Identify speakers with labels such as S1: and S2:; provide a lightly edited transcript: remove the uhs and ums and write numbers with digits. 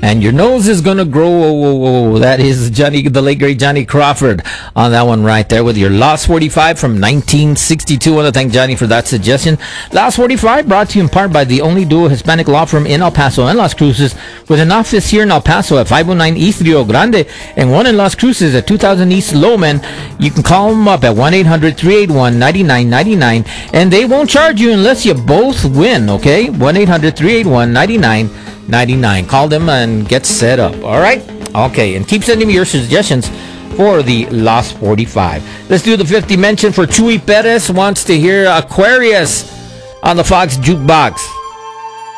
S1: and your nose is gonna grow. Whoa. That is the late great Johnny Crawford on that one right there with your Lost 45 from 1962. I want to thank Johnny for that suggestion. Lost 45 brought to you in part by the only dual Hispanic law firm in El Paso and Las Cruces, with an office here in El Paso at 509 East Rio Grande and one in Las Cruces at 2000 East Lowman. You can call them up at 1-800-381-9999, and they won't charge you unless you both win, okay? 1-800-381-9999. Call them and get set up, all right? Okay, and keep sending me your suggestions for the Lost 45. Let's do the 50 mention for Chuy Perez. Wants to hear Aquarius on the Fox Jukebox.